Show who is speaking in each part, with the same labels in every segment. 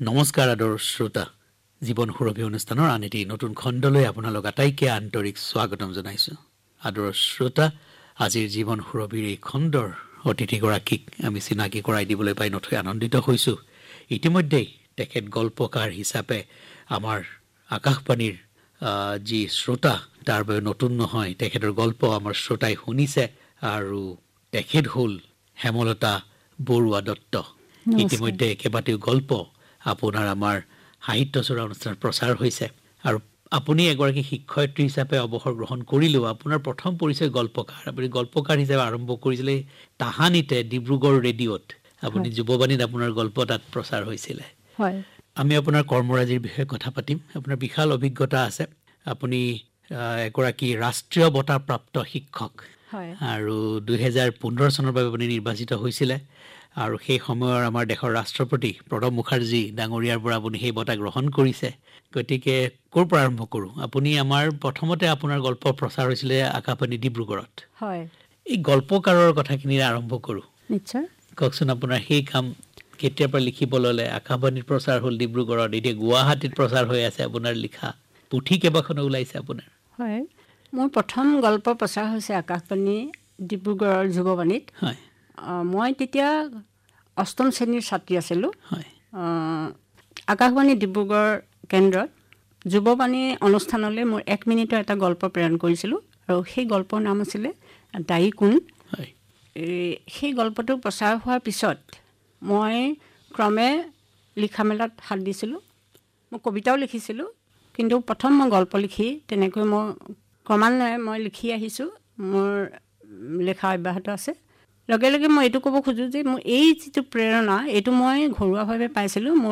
Speaker 1: নমস্কাৰ আদৰ শ্ৰোতা জীৱন সুৰভি অনুষ্ঠানৰ আন এটি নতুন খণ্ডলৈ আপোনালোক আটাইকে আন্তৰিক স্বাগতম জনাইছোঁ আদৰ শ্ৰোতা আজিৰ জীৱন সুৰভিৰ এই খণ্ডৰ অতিথিগৰাকীক আমি চিনাকি কৰাই দিবলৈ পাই নথৈ আনন্দিত হৈছোঁ ইতিমধ্যেই তেখেত গল্পকাৰ হিচাপে আমাৰ আকাশবাণীৰ যি শ্ৰোতা তাৰ বাবে নতুন নহয় তেখেতৰ গল্প আমাৰ শ্ৰোতাই শুনিছে আৰু তেখেত হ'ল হেমলতা বৰুৱা দত্ত ইতিমধ্যে কেইবাটাও গল্প আপোনাৰ আমাৰ সাহিত্য চৰা অনুষ্ঠানত প্ৰচাৰ হৈছে আৰু আপুনি এগৰাকী শিক্ষয়িত্ৰী হিচাপে অৱসৰ গ্ৰহণ কৰিলেও আপোনাৰ প্ৰথম পৰিচয় গল্পকাৰ আপুনি গল্পকাৰ হিচাপে আৰম্ভ কৰিছিলে তাহানিতে ডিব্ৰুগড় ৰেডিঅ'ত আপুনি যুৱবাণীত আপোনাৰ গল্প তাত প্ৰচাৰ হৈছিলে
Speaker 2: হয়
Speaker 1: আমি আপোনাৰ কৰ্মৰাজিৰ বিষয়ে কথা পাতিম আপোনাৰ বিশাল অভিজ্ঞতা আছে আপুনি এগৰাকী ৰাষ্ট্ৰীয় বঁটাপ্ৰাপ্ত শিক্ষক
Speaker 2: হয়
Speaker 1: আৰু 2015 চনৰ বাবে আপুনি নিৰ্বাচিত হৈছিলে আৰু সেই সময়ৰ আমাৰ দেশৰ ৰাষ্ট্ৰপতি প্ৰণৱ মুখাৰ্জী ডাঙৰীয়াৰ পৰা আপুনি সেই বঁটা গ্ৰহণ কৰিছে গতিকে ক'ৰ পৰা আৰম্ভ কৰোঁ আপুনি আমাৰ প্ৰথমতে আপোনাৰ গল্প প্ৰচাৰ হৈছিলে আকাশবাণী ডিব্ৰুগড়ত
Speaker 2: হয়
Speaker 1: এই গল্পকাৰৰ কথাখিনি আৰম্ভ কৰোঁ
Speaker 2: নিশ্চয়
Speaker 1: কওকচোন আপোনাৰ সেই কাম কেতিয়াৰ পৰা লিখিব ল'লে আকাশবাণীত প্ৰচাৰ হ'ল ডিব্ৰুগড়ত এতিয়া গুৱাহাটীত প্ৰচাৰ হৈ আছে আপোনাৰ লিখা পুথি কেইবাখনো ওলাইছে আপোনাৰ
Speaker 2: হয় মোৰ প্ৰথম গল্প প্ৰচাৰ হৈছে আকাশবাণী ডিব্ৰুগড়ৰ যুৱবাণীত
Speaker 1: হয়
Speaker 2: মই তেতিয়া অষ্টম শ্ৰেণীৰ ছাত্ৰী আছিলোঁ
Speaker 1: হয়
Speaker 2: আকাশবাণী ডিব্ৰুগড় কেন্দ্ৰত যুৱবাণী অনুষ্ঠানলৈ মোৰ 1 মিনিটৰ এটা গল্প প্ৰেৰণ কৰিছিলোঁ আৰু সেই গল্পৰ নাম আছিলে দায়ী কোন
Speaker 1: হয়
Speaker 2: সেই গল্পটো প্ৰচাৰ হোৱাৰ পিছত মই ক্ৰমে লিখা মেলাত হাত দিছিলোঁ মই কবিতাও লিখিছিলোঁ কিন্তু প্ৰথম মই গল্প লিখি তেনেকৈ মই ক্ৰমান্বয়ে মই লিখি আহিছোঁ মোৰ লেখা অব্যাহত আছে লগে লগে মই এইটো ক'ব খোজোঁ যে মোৰ এই যিটো প্ৰেৰণা এইটো মই ঘৰুৱাভাৱে পাইছিলোঁ মোৰ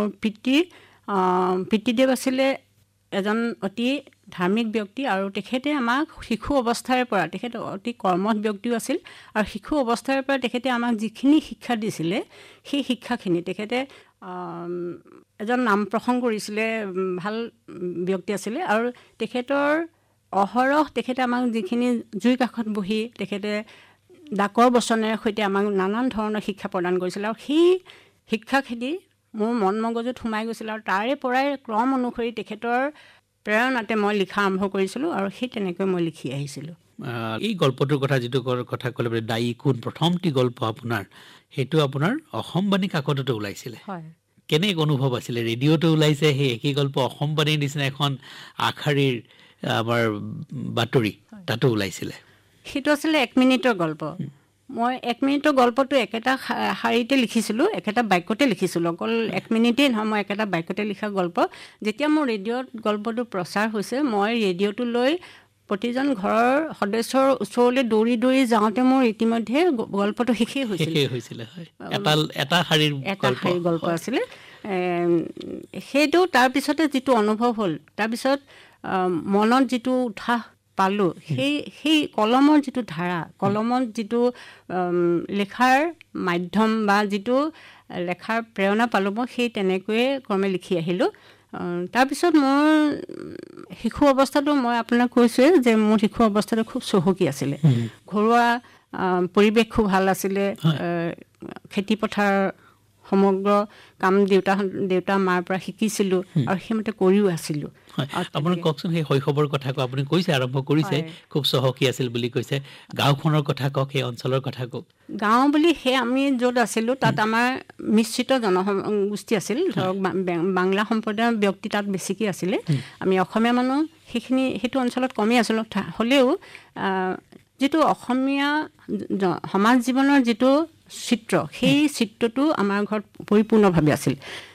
Speaker 2: পিতৃদেৱ আছিলে এজন অতি ধাৰ্মিক ব্যক্তি আৰু তেখেতে আমাক শিশু অৱস্থাৰে পৰা তেখেতে অতি কৰ্মঠ ব্যক্তিও আছিল আৰু শিশু অৱস্থাৰে পৰা তেখেতে আমাক যিখিনি শিক্ষা দিছিলে সেই শিক্ষাখিনি তেখেতে এজন নাম প্ৰসংগ কৰিছিলে ভাল ব্যক্তি আছিলে আৰু তেখেতৰ অহৰহ তেখেতে আমাক যিখিনি জুইৰ কাষত বহি তেখেতে ডাকৰ বচনেৰে সৈতে আমাক নানান ধৰণৰ শিক্ষা প্ৰদান কৰিছিল আৰু সেই শিক্ষাখিনি মোৰ মন মগজুত সোমাই গৈছিল আৰু তাৰে পৰাই ক্ৰম অনুসৰি তেখেতৰ প্ৰেৰণাতে মই লিখা আৰম্ভ কৰিছিলোঁ আৰু সেই তেনেকৈ মই লিখি আহিছিলোঁ
Speaker 1: এই গল্পটোৰ কথা যিটো কথা ক'লে বোলে দায়ী কোন প্ৰথমটি গল্প আপোনাৰ সেইটো আপোনাৰ অসমবাণী কাকততে ওলাইছিলে
Speaker 2: হয়
Speaker 1: কেনে অনুভৱ আছিলে ৰেডিঅ'টো ওলাইছে সেই একেই গল্প অসমবাণীৰ নিচিনা এখন আগশাৰীৰ আমাৰ বাতৰি তাতো ওলাইছিলে
Speaker 2: সেইটো আছিলে 1 মিনিটৰ গল্প মই 1 মিনিটৰ গল্পটো একেটা শাৰীতে লিখিছিলোঁ একেটা বাক্যতে লিখিছিলোঁ অকল 1 মিনিটেই নহয় মই একেটা বাক্যতে লিখা গল্প যেতিয়া মোৰ ৰেডিঅ'ত গল্পটো প্ৰচাৰ হৈছে মই ৰেডিঅ'টো লৈ প্ৰতিজন ঘৰৰ সদস্যৰ ওচৰলৈ দৌৰি দৌৰি যাওঁতে মোৰ ইতিমধ্যে গল্পটো শেষেই হৈছিলে
Speaker 1: এটা শাৰীৰ
Speaker 2: গল্প আছিলে সেইটো তাৰপিছতে যিটো অনুভৱ হ'ল তাৰপিছত মনত যিটো উৎসাহ পালোঁ সেই কলমৰ যিটো ধাৰা কলমত যিটো লেখাৰ মাধ্যম বা যিটো লেখাৰ প্ৰেৰণা পালোঁ মই সেই তেনেকৈয়ে ক্ৰমে লিখি আহিলোঁ তাৰপিছত মোৰ শিশু অৱস্থাটো মই আপোনাক কৈছোঁৱে যে মোৰ শিশু অৱস্থাটো খুব চহকী আছিলে ঘৰুৱা পৰিৱেশ খুব ভাল আছিলে খেতিপথাৰ সমগ্ৰ কাম দেউতা মাৰ পৰা শিকিছিলোঁ আৰু সেইমতে কৰিও আছিলোঁ
Speaker 1: আপুনি কওকচোন সেই শৈশৱৰ কথা কওক আপুনি কৈছে আৰম্ভ কৰিছে খুব চহকী আছিল বুলি কৈছে গাঁওখনৰ কথা কওক সেই অঞ্চলৰ কথা কওক
Speaker 2: গাঁও বুলি সেই আমি য'ত আছিলোঁ তাত আমাৰ মিশ্ৰিত জনগোষ্ঠী আছিল ধৰক বাংলা সম্প্ৰদায়ৰ ব্যক্তি তাত বেছিকৈ আছিলে আমি অসমীয়া মানুহ সেইটো অঞ্চলত কমেই আছিলোঁ হ'লেও যিটো অসমীয়া সমাজ জীৱনৰ যিটো চিত্ৰ সেই চিত্ৰটো আমাৰ ঘৰত পৰিপূৰ্ণভাৱে আছিল